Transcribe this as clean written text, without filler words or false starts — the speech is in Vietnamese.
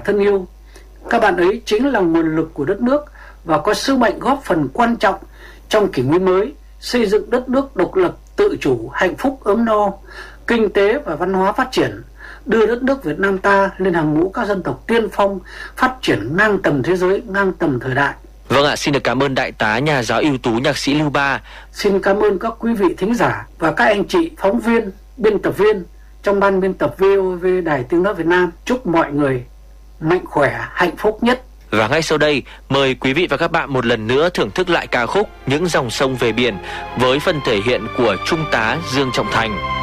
thân yêu. Các bạn ấy chính là nguồn lực của đất nước và có sứ mệnh góp phần quan trọng trong kỷ nguyên mới, xây dựng đất nước độc lập, tự chủ, hạnh phúc, ấm no, kinh tế và văn hóa phát triển, đưa đất nước Việt Nam ta lên hàng ngũ các dân tộc tiên phong, phát triển ngang tầm thế giới, ngang tầm thời đại. Vâng ạ, xin được cảm ơn Đại tá nhà giáo ưu tú nhạc sĩ Lưu Ba. Xin cảm ơn các quý vị thính giả và các anh chị phóng viên, biên tập viên trong ban biên tập VOV Đài Tiếng nói Việt Nam. Chúc mọi người mạnh khỏe, hạnh phúc nhất. Và ngay sau đây, mời quý vị và các bạn một lần nữa thưởng thức lại ca khúc Những dòng sông về biển với phần thể hiện của Trung tá Dương Trọng Thành.